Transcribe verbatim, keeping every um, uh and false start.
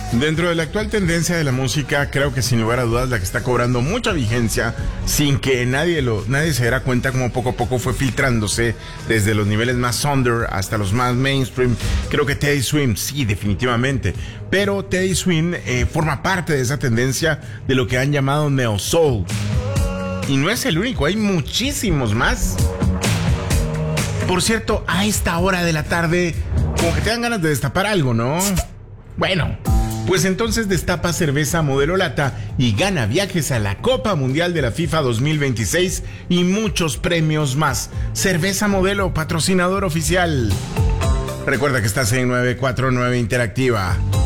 Dentro de la actual tendencia de la música, creo que sin lugar a dudas la que está cobrando mucha vigencia, sin que nadie lo, nadie se diera cuenta cómo poco a poco fue filtrándose desde los niveles más under hasta los más mainstream. Creo que Teddy Swims, sí, definitivamente. Pero Teddy Swims eh, forma parte de esa tendencia de lo que han llamado Neo Soul. Y no es el único, hay muchísimos más. Por cierto, a esta hora de la tarde, como que te dan ganas de destapar algo, ¿no? Bueno, pues entonces destapa cerveza modelo lata y gana viajes a la Copa Mundial de la FIFA dos mil veintiséis y muchos premios más. Cerveza Modelo, patrocinador oficial. Recuerda que estás en nueve cuatro nueve Interactiva.